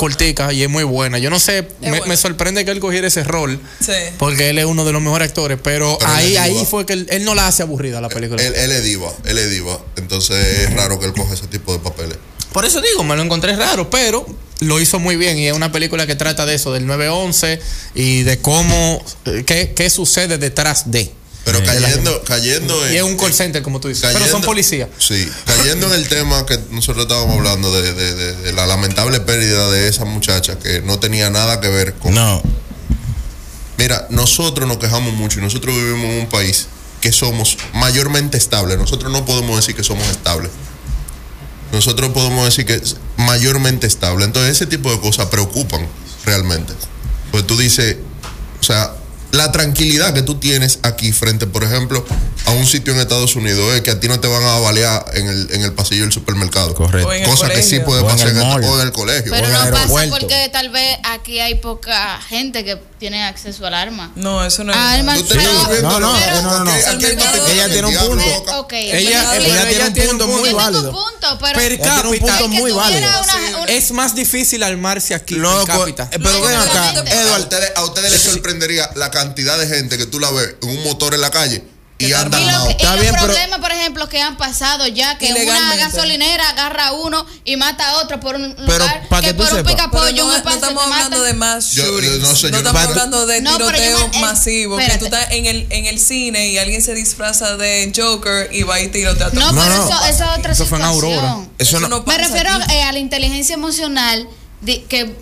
cortica y es muy buena. Yo no sé, me sorprende que él cogiera ese rol. Sí. Porque él es uno de los mejores actores, pero ahí fue que él no la hace aburrida la película. Él es diva. Entonces es raro que él coja ese tipo de papeles. Por eso digo, me lo encontré raro, pero lo hizo muy bien y es una película que trata de eso, del 9/11 y de cómo, qué sucede detrás de. Pero cayendo en... Y es un call center, como tú dices, pero son policías. Sí, cayendo en el tema que nosotros estábamos hablando de la lamentable pérdida de esa muchacha que no tenía nada que ver con... No. Mira, nosotros nos quejamos mucho y nosotros vivimos en un país que somos mayormente estables. Nosotros no podemos decir que somos estables. Nosotros podemos decir que es mayormente estable. Entonces ese tipo de cosas preocupan realmente. Pues tú dices, o sea, la tranquilidad que tú tienes aquí frente, por ejemplo, a un sitio en Estados Unidos es que a ti no te van a balear en el pasillo del supermercado. Correcto. Cosa que sí puede pasar en el colegio. Pero no pasa porque tal vez aquí hay poca gente que tiene acceso al arma. No, eso no es. Armas. No. Ella tiene un punto. Okay. Ella tiene un punto muy válido. Per cápita muy válido. Es más difícil armarse aquí. Per cápita. Pero ven acá, Edward, a ustedes les sorprendería la cantidad de gente que tú la ves en un motor en la calle y anda armado. Y los problemas, por ejemplo, que han pasado ya, que una gasolinera agarra a uno y mata a otro por un lugar, que por un picapollo, un espacio. No estamos hablando de más shootings. No estamos hablando de tiroteos masivos. Que tú estás en el cine y alguien se disfraza de Joker y va y tirotea a todo. No, pero eso es otra situación. Fue en Aurora. Eso no pasa. Me refiero a la inteligencia emocional que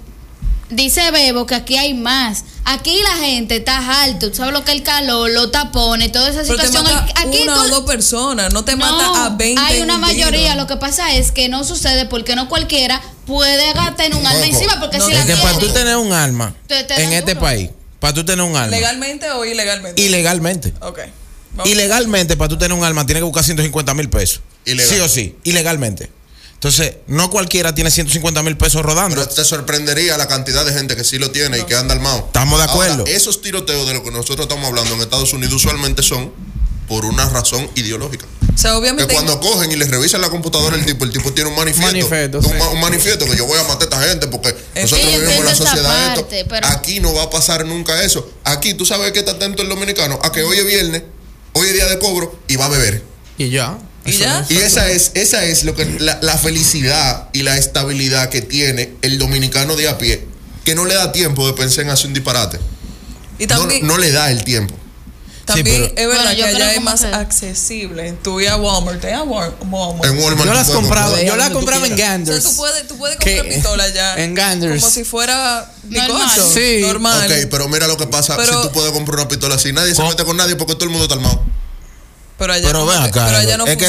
dice Bebo que aquí hay más. Aquí la gente está alto, ¿sabes lo que es el calor, los tapones, toda esa situación? Pero te mata aquí una o dos personas, no te mata a 20. Hay una mayoría, lo que pasa es que no sucede porque no cualquiera puede tener un arma encima, porque no, si la que para tú tener un arma en este país, para tú tener un arma. ¿Legalmente o ilegalmente? Ilegalmente. Ok. Ilegalmente, para tú tener un arma, tienes que buscar 150,000 pesos. Ilegal. Sí o sí, ilegalmente. Entonces, no cualquiera tiene 150,000 pesos rodando. Pero te sorprendería la cantidad de gente que sí lo tiene y que anda armado. Estamos de acuerdo. Ahora, esos tiroteos de lo que nosotros estamos hablando en Estados Unidos usualmente son por una razón ideológica. O sea, obviamente. Que cuando cogen y les revisan la computadora el tipo tiene un manifiesto. Un manifiesto que yo voy a matar a esta gente porque nosotros vivimos en la sociedad de esto. Pero aquí no va a pasar nunca eso. Aquí tú sabes que está atento el dominicano a que hoy es viernes, hoy es día de cobro y va a beber. Y ya. Y esa es lo que la felicidad y la estabilidad que tiene el dominicano de a pie, que no le da tiempo de pensar en hacer un disparate. Y también, no le da el tiempo. También es verdad que allá es más accesible. Tú ibas a Walmart, En Walmart. Yo la compraba en Ganders. O sea, tú puedes comprar pistola allá. En Ganders. Como si fuera normal. Sí. Normal. Ok, pero mira lo que pasa si tú puedes comprar una pistola así. Nadie se mete con nadie porque todo el mundo está armado. Pero ven acá, pero allá no es que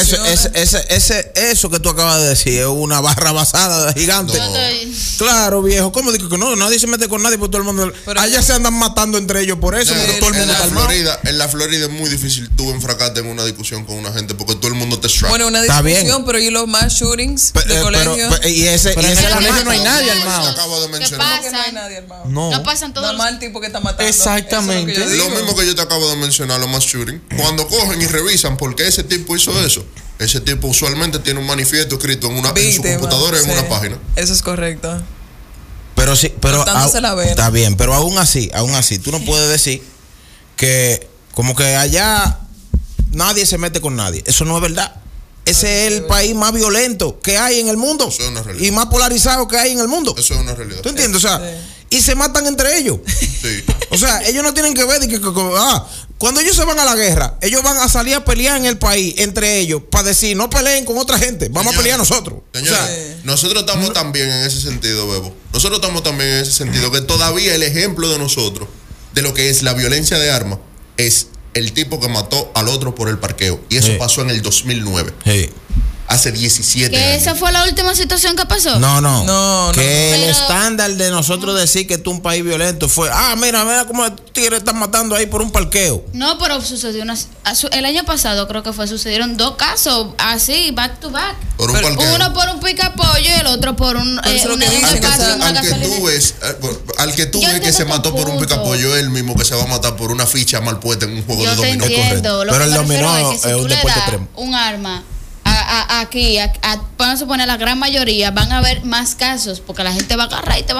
eso que tú acabas de decir es una barra basada de gigante. No. Claro, viejo. ¿Cómo digo que no? Nadie se mete con nadie porque todo el mundo. Pero allá se andan matando entre ellos por eso, porque todo el mundo está armado. En la Florida es muy difícil tú enfracarte en una discusión con una gente porque todo el mundo te strap. Bueno, una discusión, pero y los más shootings de colegio. Y ese colegio no hay nadie armado. Acabo de ¿Qué mencionar. pasa? No hay nadie armado. No pasan todos. Normal tipo que está matando. Exactamente. Lo mismo que yo te acabo de mencionar, los más shooting. Cuando cogen y revisan por qué ese tipo hizo eso, ese tipo usualmente tiene un manifiesto escrito en su computadora en una página. Eso es correcto. Pero sí, está bien, pero aún así, tú no puedes decir que como que allá nadie se mete con nadie. Eso no es verdad. Ese es el país más violento que hay en el mundo. Eso es una realidad. Y más polarizado que hay en el mundo. Eso es una realidad. ¿Tú entiendes? O sea, y se matan entre ellos. Sí. O sea, ellos no tienen que ver cuando ellos se van a la guerra, ellos van a salir a pelear en el país entre ellos para decir, no peleen con otra gente, vamos a pelear nosotros. Señores, o sea, nosotros estamos también en ese sentido, Bebo. Nosotros estamos también en ese sentido que todavía el ejemplo de nosotros de lo que es la violencia de armas es el tipo que mató al otro por el parqueo. Y eso pasó en el 2009. Hace 17 años. ¿Que esa fue la última situación que pasó? No. Que el estándar de nosotros decir que tú un país violento fue, mira cómo los tigres están matando ahí por un parqueo. No, pero sucedió el año pasado creo que sucedieron 2 casos así, back to back. Por un parqueo. Uno por un picapollo y el otro por un al que tú ves que se mató por un picapollo, él mismo que se va a matar por una ficha mal puesta en un juego de dominó. Pero el dominó es un deporte extremo. Un arma aquí, vamos a suponer la gran mayoría, van a haber más casos porque la gente va a agarrar y te va